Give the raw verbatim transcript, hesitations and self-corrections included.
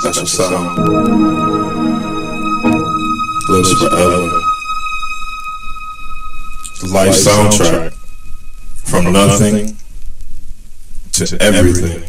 special sound lives forever. The life soundtrack from nothing to everything.